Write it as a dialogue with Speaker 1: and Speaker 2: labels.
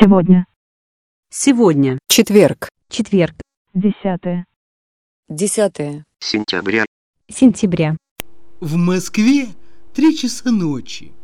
Speaker 1: Сегодня.
Speaker 2: Сегодня.
Speaker 3: Четверг.
Speaker 4: Четверг.
Speaker 1: 10
Speaker 5: сентября.
Speaker 4: Сентября.
Speaker 6: В Москве 3 часа ночи.